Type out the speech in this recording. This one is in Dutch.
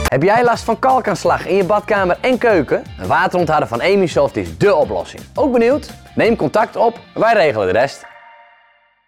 Heb jij last van kalkaanslag in je badkamer en keuken? Een waterontharder van Emisoft is dé oplossing. Ook benieuwd? Neem contact op, wij regelen de rest.